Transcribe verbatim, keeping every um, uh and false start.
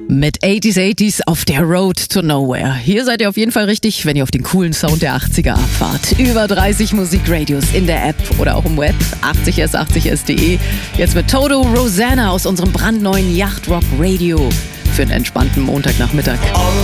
Mit achtziger achtziger auf der Road to Nowhere. Hier seid ihr auf jeden Fall richtig, wenn ihr auf den coolen Sound der achtziger abfahrt. Über dreißig Musikradios in der App oder auch im Web. achtzig s achtzig s punkt de. Jetzt mit Toto Rosanna aus unserem brandneuen Yachtrock Radio für einen entspannten Montagnachmittag.